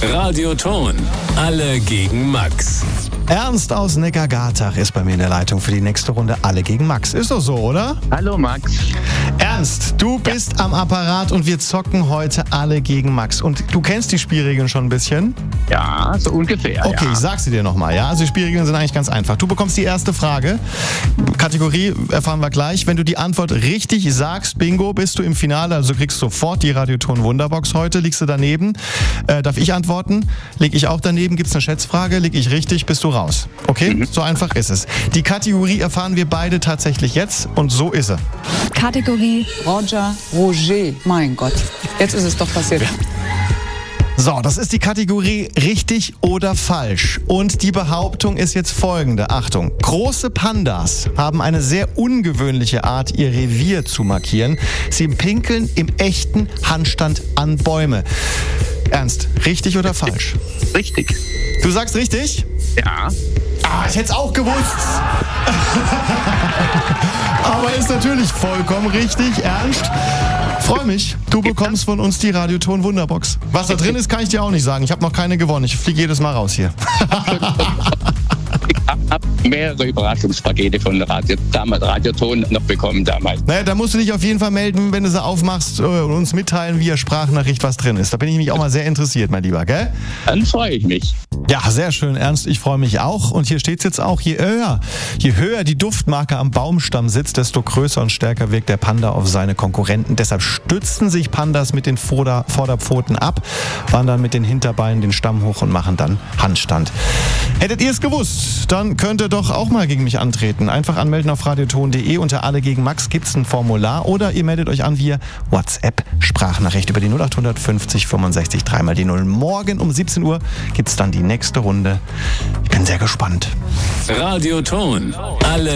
Radioton. Alle gegen Max. Ernst aus Neckargartach ist bei mir in der Leitung für die nächste Runde Alle gegen Max. Ist doch so, oder? Hallo Max. Ernst, du bist am Apparat und wir zocken heute Alle gegen Max. Und du kennst die Spielregeln schon ein bisschen? Ja, so ungefähr. Okay, ja. ich sag sie dir nochmal, ja? Also die Spielregeln sind eigentlich ganz einfach. Du bekommst die erste Frage. Kategorie erfahren wir gleich. Wenn du die Antwort richtig sagst, bingo, bist du im Finale. Also kriegst sofort die Radioton Wunderbox heute. Liegst du daneben? Darf ich antworten? Leg ich auch daneben? Gibt's eine Schätzfrage? Leg ich richtig? Bist du raus. Okay? So einfach ist es. Die Kategorie erfahren wir beide tatsächlich jetzt und so ist sie. Kategorie Roger. Mein Gott, jetzt ist es doch passiert. So, das ist die Kategorie richtig oder falsch. Und die Behauptung ist jetzt folgende. Achtung, große Pandas haben eine sehr ungewöhnliche Art, ihr Revier zu markieren. Sie pinkeln im echten Handstand an Bäume. Ernst, richtig oder falsch? Richtig. Du sagst richtig? Ja. Ich hätte es auch gewusst. Aber ist natürlich vollkommen richtig, Ernst. Freu mich, du bekommst von uns die Radioton Wunderbox. Was da drin ist, kann ich dir auch nicht sagen. Ich habe noch keine gewonnen. Ich fliege jedes Mal raus hier. Ich habe mehrere Überraschungspakete von Radioton noch bekommen damals. Naja, da musst du dich auf jeden Fall melden, wenn du sie aufmachst und uns mitteilen via Sprachnachricht, was drin ist. Da bin ich nämlich auch mal sehr interessiert, mein Lieber, gell? Dann freue ich mich. Ja, sehr schön, Ernst. Ich freue mich auch. Und hier steht es jetzt auch, je höher die Duftmarke am Baumstamm sitzt, desto größer und stärker wirkt der Panda auf seine Konkurrenten. Deshalb stützen sich Pandas mit den Vorderpfoten ab, wandern mit den Hinterbeinen den Stamm hoch und machen dann Handstand. Hättet ihr es gewusst, dann könnt ihr doch auch mal gegen mich antreten. Einfach anmelden auf radioton.de. Unter Alle gegen Max gibt es ein Formular oder ihr meldet euch an via WhatsApp Sprachnachricht über die 0800 50 65 3 die 0. Morgen um 17 Uhr gibt es dann die nächste Runde. Ich bin sehr gespannt. Radioton. Alle